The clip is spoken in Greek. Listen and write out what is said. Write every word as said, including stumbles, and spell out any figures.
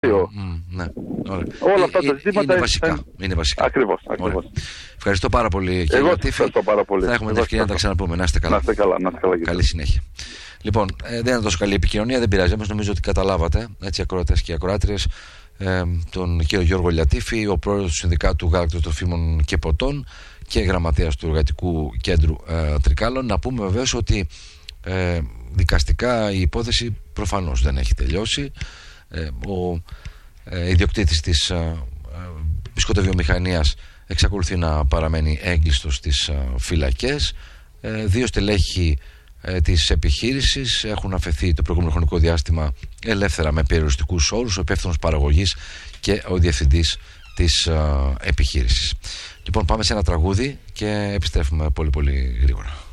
Mm, ναι. Όλα αυτά τα ζητήματα είναι βασικά. είναι, είναι βασικά. Ακριβώς, ακριβώς. Ευχαριστώ πάρα πολύ, κύριε Εγώ Λατίφη. ευχαριστώ πάρα πολύ. Θα έχουμε την ευκαιρία να τα ξαναπούμε. Να είστε καλά. Να είστε καλά, να είστε καλά. Καλή συνέχεια. Λοιπόν, ε, δεν είναι τόσο καλή επικοινωνία, δεν πειράζει. Όμως νομίζω ότι καταλάβατε, έτσι, ακροατές και ακροάτριες, ε, τον κύριο Γιώργο Λατίφη, ο πρόεδρος του Συνδικάτου Γάλακτος Τροφίμων και Ποτών και γραμματέας του Εργατικού Κέντρου ε, Τρικάλων. Να πούμε βεβαίως ότι ε, δικαστικά η υπόθεση προφανώς δεν έχει τελειώσει. Ε, ο ε, ιδιοκτήτης της ε, ε, μπισκοτοβιομηχανίας εξακολουθεί να παραμένει έγκλειστος στις ε, φυλακές. Ε, δύο στελέχη ε, της επιχείρησης έχουν αφαιθεί το προηγούμενο χρονικό διάστημα ελεύθερα με περιοριστικούς όρους, ο υπεύθυνος παραγωγής και ο διευθυντής της ε, επιχείρησης. Λοιπόν, πάμε σε ένα τραγούδι και επιστρέφουμε πολύ πολύ γρήγορα.